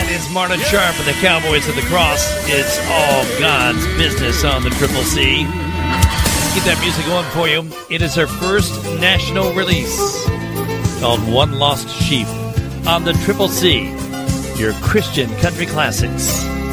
It's Marlon Sharp and the Cowboys of the Cross. It's all God's business on the Triple C. Get that music going for you. It is our first national release called One Lost Sheep on the Triple C, your Christian country classics.